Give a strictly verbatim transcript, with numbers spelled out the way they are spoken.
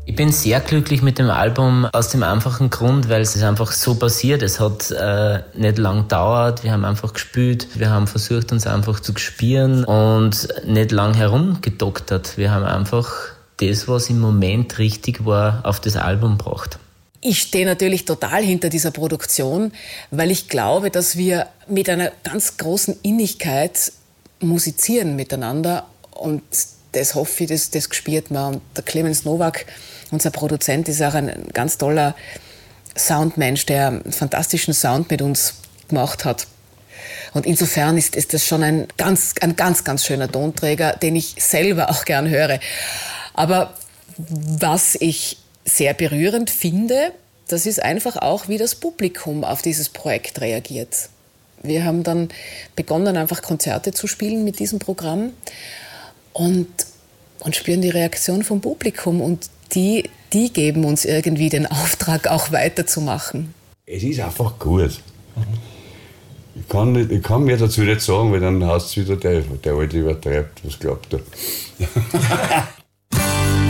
Ich bin sehr glücklich mit dem Album aus dem einfachen Grund, weil es einfach so passiert. Es hat äh, nicht lang gedauert. Wir haben einfach gespielt. Wir haben versucht, uns einfach zu spielen und nicht lang herumgedoktert. Wir haben einfach das, was im Moment richtig war, auf das Album gebracht. Ich stehe natürlich total hinter dieser Produktion, weil ich glaube, dass wir mit einer ganz großen Innigkeit musizieren miteinander und das hoffe ich, das, das spürt man. Und der Clemens Nowak, unser Produzent, ist auch ein ganz toller Soundmensch, der einen fantastischen Sound mit uns gemacht hat. Und insofern ist, ist das schon ein ganz, ein ganz, ganz schöner Tonträger, den ich selber auch gern höre. Aber was ich sehr berührend finde, das ist einfach auch, wie das Publikum auf dieses Projekt reagiert. Wir haben dann begonnen, einfach Konzerte zu spielen mit diesem Programm und, und spüren die Reaktion vom Publikum und die, die geben uns irgendwie den Auftrag, auch weiterzumachen. Es ist einfach gut. Ich kann, nicht, ich kann mehr dazu nicht sagen, weil dann heißt es wieder, der, der Alte übertreibt, was glaubt er.